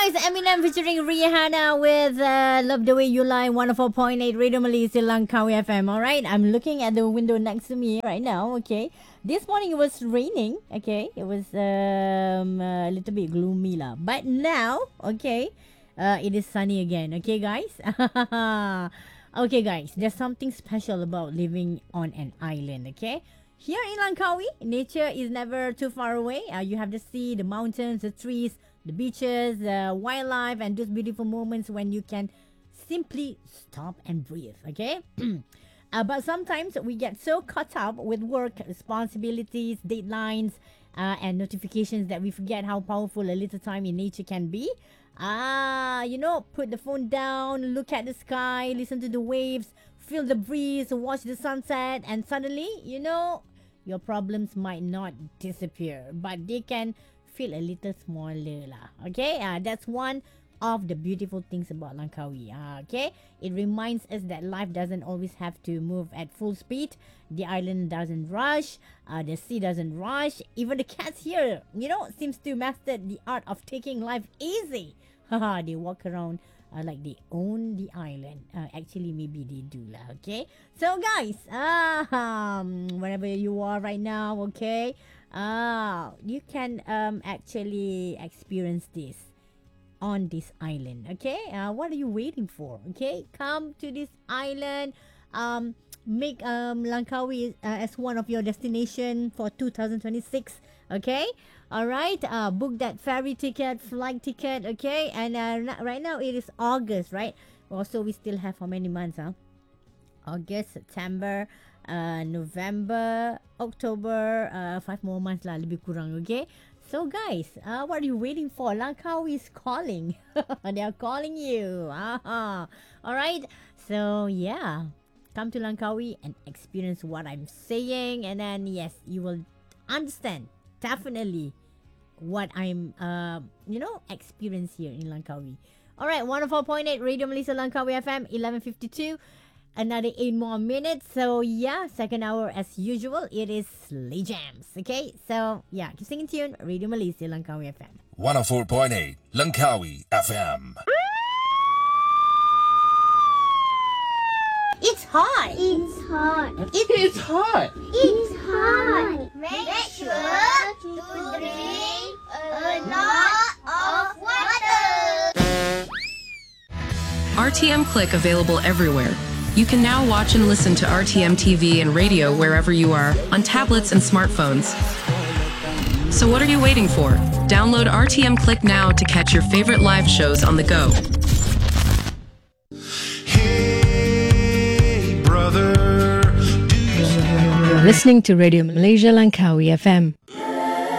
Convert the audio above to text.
guys, Eminem featuring Rihanna with Love the Way You Lie, 104.8 Radio Malaysia Langkawi FM. Alright, I'm looking at the window next to me right now, okay. This morning it was raining, okay. It was a little bit gloomy lah. But now, okay, it is sunny again, okay guys. Okay guys, there's something special about living on an island, okay. Here in Langkawi, nature is never too far away. You have the sea, the mountains, the trees, the beaches, the wildlife, and those beautiful moments when you can simply stop and breathe, okay? But sometimes we get so caught up with work, responsibilities, deadlines, and notifications that we forget how powerful a little time in nature can be. Put the phone down, look at the sky, listen to the waves, feel the breeze, watch the sunset, and suddenly, your problems might not disappear, but they can feel a little smaller lah. Okay, that's one of the beautiful things about Langkawi. Okay, it reminds us that life doesn't always have to move at full speed. The island doesn't rush. The sea doesn't rush. Even the cats here, seems to master the art of taking life easy. They walk around like they own the island. Actually, maybe they do lah. Okay, so guys, wherever you are right now, okay, you can actually experience this on this island. Okay, what are you waiting for? Okay, come to this island. Make Langkawi as one of your destination for 2026. Okay, all right. Book that ferry ticket, flight ticket. Okay, and right now it is August, right? Also, we still have how many months? August, September, November, October. 5 more months lah, lebih kurang. Okay. So guys, what are you waiting for? Langkawi is calling. They are calling you. All right. So yeah, come to Langkawi and experience what I'm saying, and then yes, you will understand definitely what I'm experience here in Langkawi. All right, 104.8 Radio Malaysia Langkawi FM, 11:52. Another 8 more minutes. So yeah, second hour as usual, it is Slay Jams. Okay, so yeah, keep singing tune. Radio Malaysia Langkawi FM, 104.8 Langkawi FM. It's hot. It's hot. It's hot. It's hot. Make sure to drink a lot of water. RTM Click available everywhere. You can now watch and listen to RTM TV and radio wherever you are, on tablets and smartphones. So what are you waiting for? Download RTM Click now to catch your favorite live shows on the go. You're listening to Radio Malaysia Langkawi FM.